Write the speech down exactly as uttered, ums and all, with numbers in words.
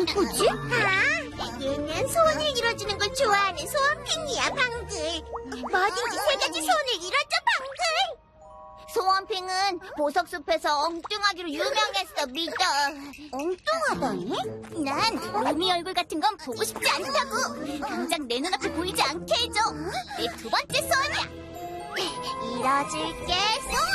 누구지? 아, 얘는 소원을 이뤄주는 걸 좋아하는 소원핑이야, 방글. 뭐든지 세 가지 소원을 이뤄줘, 방글. 소원핑은 보석숲에서 엉뚱하기로 유명했어, 믿어. 엉뚱하다니? 난 루미 얼굴 같은 건 보고 싶지 않다고. 당장 내 눈앞에 보이지 않게 해줘. 내 두 번째 소원이야. 이뤄줄게, 소원.